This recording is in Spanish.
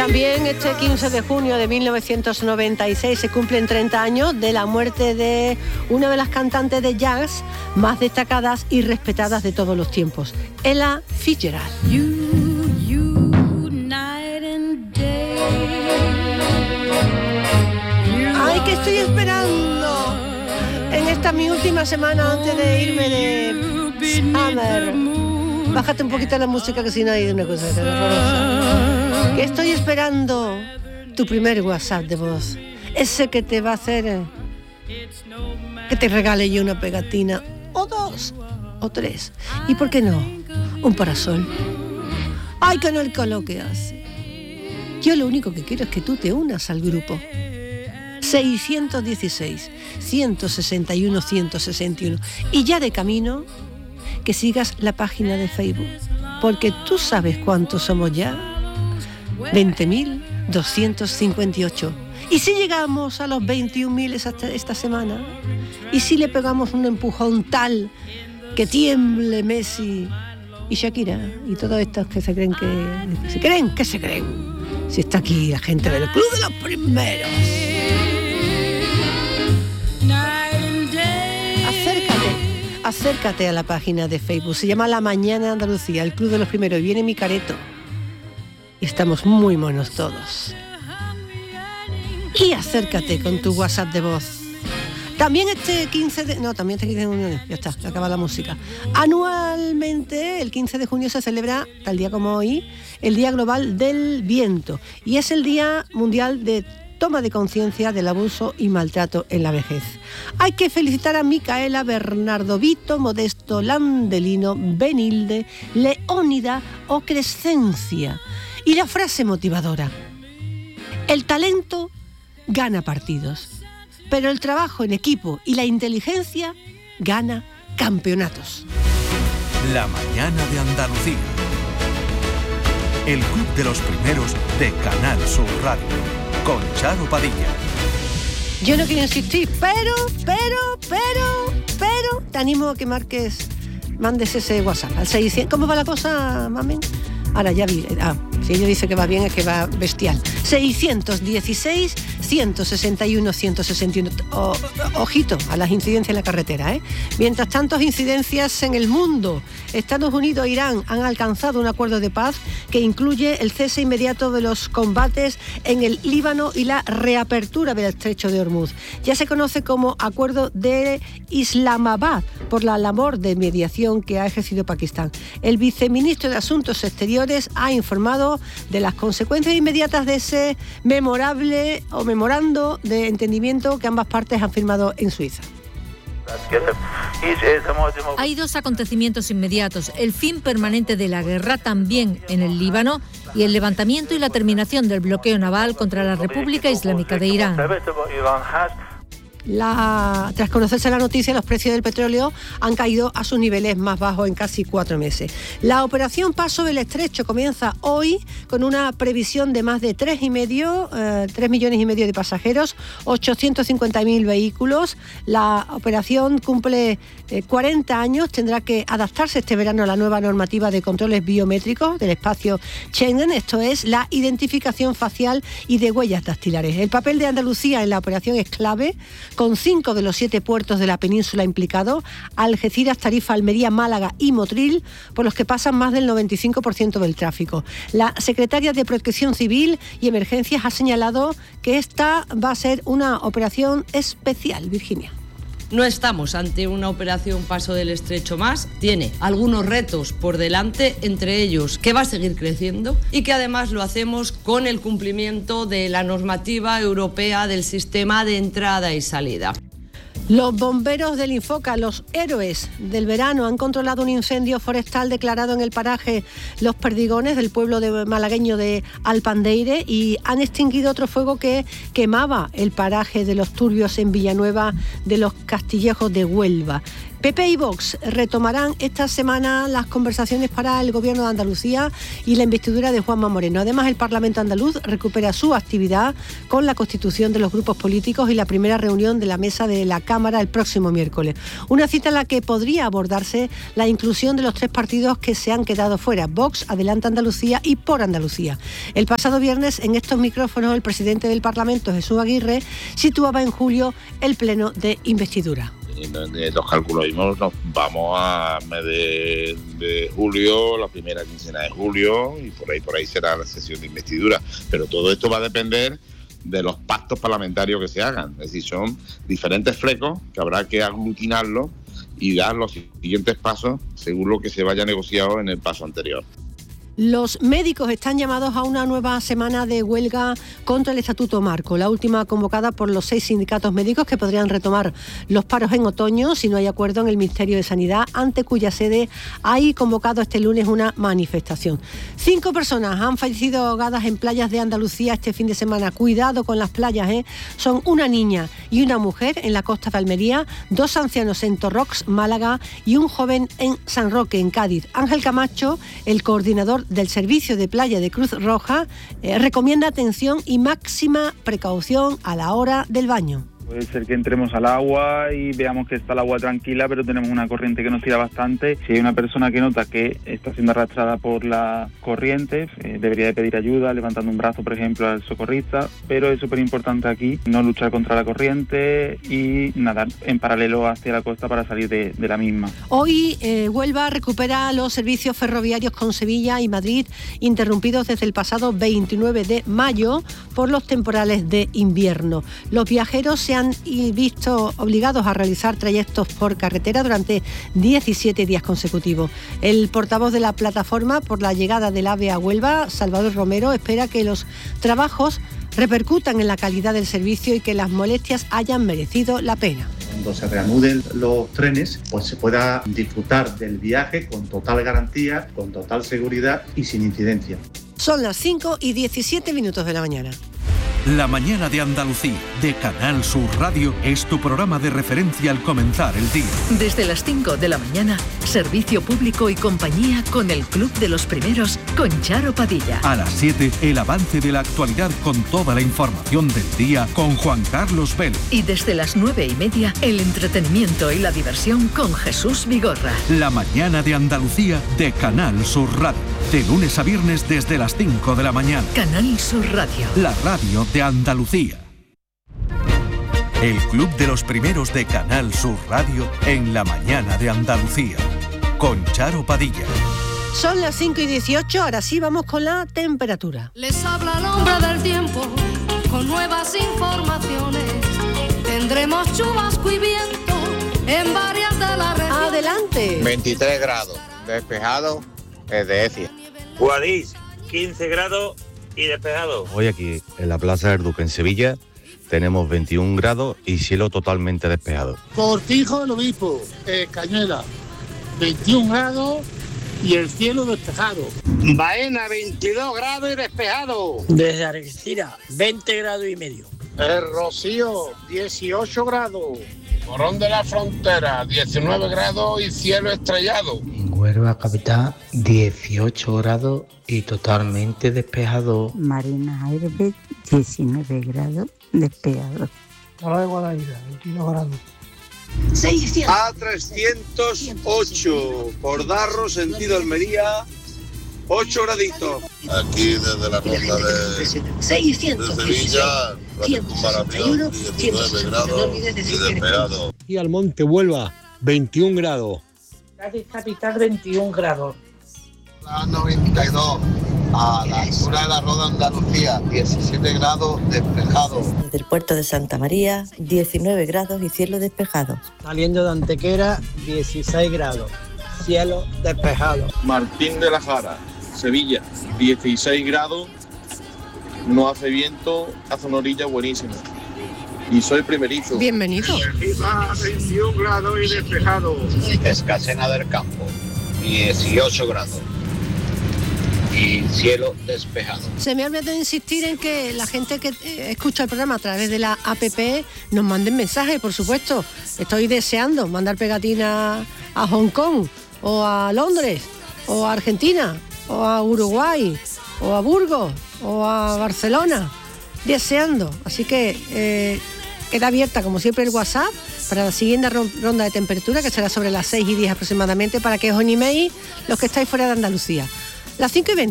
También este 15 de junio de 1996 se cumplen 30 años de la muerte de una de las cantantes de jazz más destacadas y respetadas de todos los tiempos, Ella Fitzgerald. ¡Ay, que estoy esperando! En esta mi última semana antes de irme de Summer. Bájate un poquito la música, que si no hay una cosa horrorosa. Que estoy esperando tu primer WhatsApp de voz. Ese que te va a hacer que te regale yo una pegatina, o dos, o tres. ¿Y por qué no? Un parasol. ¡Ay, con el coloque así! Yo lo único que quiero es que tú te unas al grupo. 616 161 161. Y ya de camino, que sigas la página de Facebook, porque tú sabes cuántos somos ya. 20.258. ¿Y si llegamos a los 21.000 esta semana? ¿Y si le pegamos un empujón tal que tiemble Messi y Shakira y todos estos que se creen que se creen? Si está aquí la gente del Club de los Primeros. Acércate a la página de Facebook. Se llama La Mañana Andalucía, el Club de los Primeros. Viene mi careto. Y estamos muy monos todos. Y acércate con tu WhatsApp de voz. También este 15 de... No, también este 15 de junio. Ya está, se acaba la música. Anualmente, el 15 de junio se celebra, tal día como hoy, el Día Global del Viento. Y es el Día Mundial de Toma de Conciencia del Abuso y Maltrato en la Vejez. Hay que felicitar a Micaela, Bernardo Vito, Modesto, Landelino, Benilde, Leónida o Crescencia. Y la frase motivadora: el talento gana partidos, pero el trabajo en equipo y la inteligencia gana campeonatos. La Mañana de Andalucía. El Club de los Primeros de Canal Sur Radio. Con Charo Padilla. Yo no quiero insistir, pero te animo a que mandes ese WhatsApp al 600. ¿Cómo va la cosa, mamen? Ahora ya vi. Si ella dice que va bien, es que va bestial. 616 161 161. Ojito a las incidencias en la carretera, ¿eh? Mientras tantas incidencias en el mundo, Estados Unidos e Irán han alcanzado un acuerdo de paz que incluye el cese inmediato de los combates en el Líbano y la reapertura del estrecho de Hormuz. Ya se conoce como Acuerdo de Islamabad por la labor de mediación que ha ejercido Pakistán. El viceministro de Asuntos Exteriores ha informado de las consecuencias inmediatas de ese memorando de entendimiento que ambas partes han firmado en Suiza. Hay dos acontecimientos inmediatos: el fin permanente de la guerra también en el Líbano y el levantamiento y la terminación del bloqueo naval contra la República Islámica de Irán. Tras conocerse la noticia, los precios del petróleo han caído a sus niveles más bajos en casi 4 meses. La operación Paso del Estrecho comienza hoy con una previsión de más de 3 millones y medio de pasajeros, 850.000 vehículos. La operación cumple 40 años, tendrá que adaptarse este verano a la nueva normativa de controles biométricos del espacio Schengen, esto es, la identificación facial y de huellas dactilares. El papel de Andalucía en la operación es clave, con 5 de los 7 puertos de la península implicados: Algeciras, Tarifa, Almería, Málaga y Motril, por los que pasan más del 95% del tráfico. La secretaria de Protección Civil y Emergencias ha señalado que esta va a ser una operación especial. Virginia. No estamos ante una operación Paso del Estrecho más. Tiene algunos retos por delante, entre ellos que va a seguir creciendo y que además lo hacemos con el cumplimiento de la normativa europea del sistema de entrada y salida. Los bomberos del Infoca, los héroes del verano, han controlado un incendio forestal declarado en el paraje Los Perdigones del pueblo malagueño de Alpandeire y han extinguido otro fuego que quemaba el paraje de Los Turbios en Villanueva de los Castillejos de Huelva. PP y Vox retomarán esta semana las conversaciones para el Gobierno de Andalucía y la investidura de Juanma Moreno. Además, el Parlamento andaluz recupera su actividad con la constitución de los grupos políticos y la primera reunión de la mesa de la Cámara el próximo miércoles. Una cita en la que podría abordarse la inclusión de los 3 partidos que se han quedado fuera: Vox, Adelante Andalucía y Por Andalucía. El pasado viernes, en estos micrófonos, el presidente del Parlamento, Jesús Aguirre, situaba en julio el pleno de investidura. Los cálculos mismos nos vamos a mes de julio, la primera quincena de julio, y por ahí será la sesión de investidura. Pero todo esto va a depender de los pactos parlamentarios que se hagan. Es decir, son diferentes flecos que habrá que aglutinarlos y dar los siguientes pasos según lo que se vaya negociado en el paso anterior. Los médicos están llamados a una nueva semana de huelga contra el Estatuto Marco, la última convocada por los 6 sindicatos médicos que podrían retomar los paros en otoño si no hay acuerdo en el Ministerio de Sanidad, ante cuya sede hay convocado este lunes una manifestación. 5 personas han fallecido ahogadas en playas de Andalucía este fin de semana. Cuidado con las playas, Son una niña y una mujer en la costa de Almería, 2 ancianos en Torrox, Málaga, y un joven en San Roque, en Cádiz. Ángel Camacho, el coordinador del Servicio de Playa de Cruz Roja, recomienda atención y máxima precaución a la hora del baño. Puede ser que entremos al agua y veamos que está el agua tranquila, pero tenemos una corriente que nos tira bastante. Si hay una persona que nota que está siendo arrastrada por la corriente, debería de pedir ayuda, levantando un brazo, por ejemplo, al socorrista. Pero es súper importante aquí no luchar contra la corriente y nadar en paralelo hacia la costa para salir de la misma. Hoy Huelva recupera los servicios ferroviarios con Sevilla y Madrid, interrumpidos desde el pasado 29 de mayo por los temporales de invierno. Los viajeros se han visto obligados a realizar trayectos por carretera durante 17 días consecutivos. El portavoz de la plataforma por la llegada del AVE a Huelva, Salvador Romero, espera que los trabajos repercutan en la calidad del servicio y que las molestias hayan merecido la pena. Cuando se reanuden los trenes, pues se pueda disfrutar del viaje con total garantía, con total seguridad y sin incidencia. Son las 5:17 de la mañana. La mañana de Andalucía, de Canal Sur Radio, es tu programa de referencia al comenzar el día. Desde las 5 de la mañana, servicio público y compañía con el Club de los Primeros, con Charo Padilla. A las 7, el avance de la actualidad con toda la información del día con Juan Carlos Vélez. Y desde las 9:30, el entretenimiento y la diversión con Jesús Vigorra. La mañana de Andalucía, de Canal Sur Radio. De lunes a viernes desde las 5 de la mañana. Canal Sur Radio. La radio de Andalucía. El Club de los Primeros de Canal Sur Radio en la mañana de Andalucía. Con Charo Padilla. Son las 5:18, ahora sí vamos con la temperatura. Les habla el hombre del tiempo con nuevas informaciones. Tendremos chubasco y viento en varias de las regiones. Adelante. 23 grados, despejado, es de Ecija. Guadix, 15 grados y despejado. Hoy aquí en la Plaza del Duque en Sevilla tenemos 21 grados y cielo totalmente despejado. Cortijo del Obispo, Cañuela, 21 grados y el cielo despejado. Baena, 22 grados y despejado. Desde Algeciras, 20 grados y medio. El Rocío, 18 grados. Morón de la Frontera, 19 grados y cielo estrellado. En Huelva capital, 18 grados y totalmente despejado. Marina Airbe, 19 grados despejado. Hola de Guadalajara, 22 grados. 600. A308, por Darro, sentido Almería, 8 graditos. Aquí desde la ronda de Sevilla, Maravilloso, 19 grados y despejado. Y al Monte Huelva, 21 grados. Cádiz capital, 21 grados. La 92, a la altura de la Roda Andalucía, 17 grados despejado. Desde el puerto de Santa María, 19 grados y cielo despejado. Saliendo de Antequera, 16 grados, cielo despejado. Martín de la Jara, Sevilla, 16 grados, no hace viento, hace una orilla buenísima. Y soy primerizo. Bienvenido. 21 grados y despejado. Escasena del Campo, 18 grados. y cielo despejado. Se me ha olvidado insistir en que la gente que escucha el programa a través de la APP nos manden mensajes, por supuesto. Estoy deseando mandar pegatinas a Hong Kong, o a Londres, o a Argentina, o a Uruguay, o a Burgos, o a Barcelona. Deseando. Así que queda abierta, como siempre, el WhatsApp para la siguiente ronda de temperatura, que será sobre las 6:10 aproximadamente, para que os animéis los que estáis fuera de Andalucía. Las 5:20.